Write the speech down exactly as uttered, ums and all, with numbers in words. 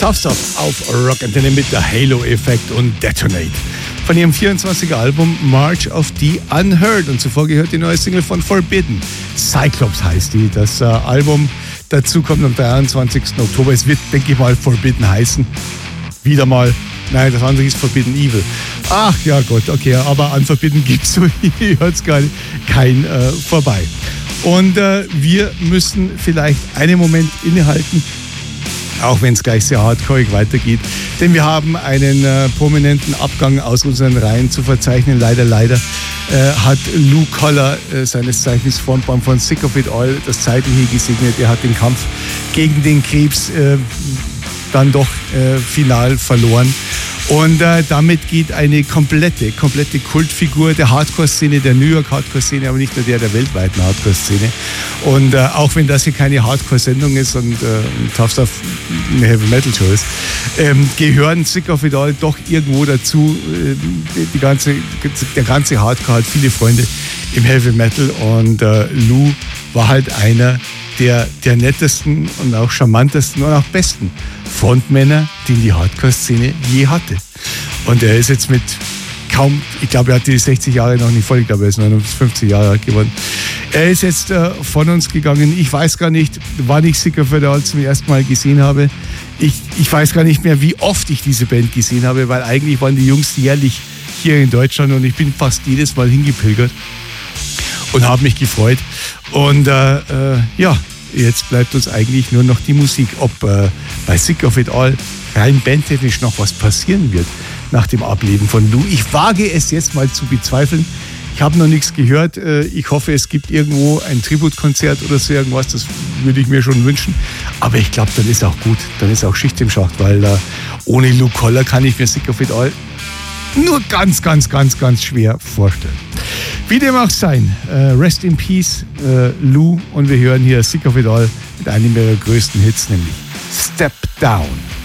Tough Stuff auf Rock Antenne mit der Halo-Effekt und Detonate. Von ihrem vierundzwanziger Album March of the Unheard. Und zuvor gehört die neue Single von Forbidden. Cyclops heißt die. Das äh, Album dazu kommt am dreiundzwanzigsten Oktober. Es wird, denke ich mal, Forbidden heißen. Wieder mal. Nein, das andere ist Forbidden Evil. Ach ja Gott, okay, aber an Forbidden gibt es, so ihr hört es gar nicht, kein äh, vorbei. Und äh, wir müssen vielleicht einen Moment innehalten, auch wenn es gleich sehr hardcoreig weitergeht. Denn wir haben einen äh, prominenten Abgang aus unseren Reihen zu verzeichnen. Leider, leider äh, hat Lou Koller, äh, seines Zeichens Frontmann von Sick of It All, das Zeitliche gesegnet. Er hat den Kampf gegen den Krebs äh, dann doch äh, final verloren. Und äh, damit geht eine komplette, komplette Kultfigur der Hardcore-Szene, der New York Hardcore-Szene, aber nicht nur der der weltweiten Hardcore-Szene. Und äh, auch wenn das hier keine Hardcore-Sendung ist und äh, Tough Stuff eine Heavy-Metal-Show ist, ähm, gehören Sick of It All doch irgendwo dazu. Äh, die ganze, der ganze Hardcore hat viele Freunde im Heavy-Metal und äh, Lou war halt einer der, der nettesten und auch charmantesten und auch besten Frontmänner, den die Hardcore-Szene je hatte. Und er ist jetzt mit kaum, ich glaube, er hat die sechzig Jahre noch nicht voll, ich glaube, er ist neunundfünfzig Jahre alt geworden. Er ist jetzt äh, von uns gegangen. Ich weiß gar nicht, wann ich Sick of It All zum ersten Mal gesehen habe. Ich, ich weiß gar nicht mehr, wie oft ich diese Band gesehen habe, weil eigentlich waren die Jungs jährlich hier in Deutschland und ich bin fast jedes Mal hingepilgert und habe mich gefreut. Und äh, äh, ja, jetzt bleibt uns eigentlich nur noch die Musik. Ob äh, bei Sick of It All rein bandtechnisch noch was passieren wird nach dem Ableben von Lou. Ich wage es jetzt mal zu bezweifeln. Ich habe noch nichts gehört. Äh, ich hoffe, es gibt irgendwo ein Tributkonzert oder so irgendwas. Das würde ich mir schon wünschen. Aber ich glaube, dann ist auch gut. Dann ist auch Schicht im Schacht, weil äh, ohne Lou Koller kann ich mir Sick of It All nur ganz, ganz, ganz, ganz schwer vorstellen. Wie dem auch sein, äh, Rest in Peace, äh, Lou, und wir hören hier Sick of It All mit einem ihrer größten Hits, nämlich Step Down.